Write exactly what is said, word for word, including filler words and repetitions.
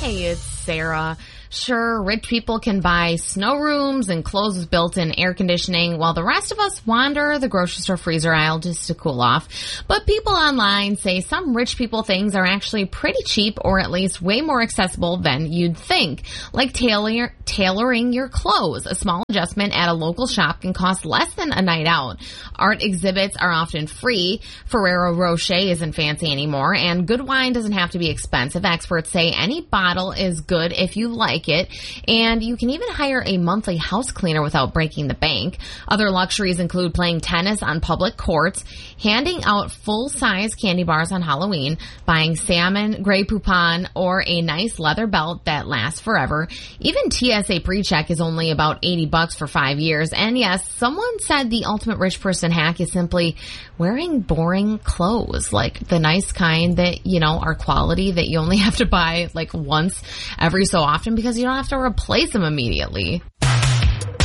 Hey, it's Sarah. Sure, rich people can buy snow rooms and clothes with built-in air conditioning, while the rest of us wander the grocery store freezer aisle just to cool off. But people online say some rich people things are actually pretty cheap, or at least way more accessible than you'd think. Like tailor- tailoring your clothes. A small adjustment at a local shop can cost less than a night out. Art exhibits are often free. Ferrero Rocher isn't fancy anymore, and good wine doesn't have to be expensive. Experts say any bottle is good if you like it, and you can even hire a monthly house cleaner without breaking the bank. Other luxuries include playing tennis on public courts, handing out full-size candy bars on Halloween, buying salmon, Grey Poupon, or a nice leather belt that lasts forever. Even T S A PreCheck is only about eighty bucks for five years. And yes, someone said the ultimate rich person hack is simply wearing boring clothes, like the nice kind that, you know, are quality that you only have to buy like once every so often because you don't have to replace them immediately.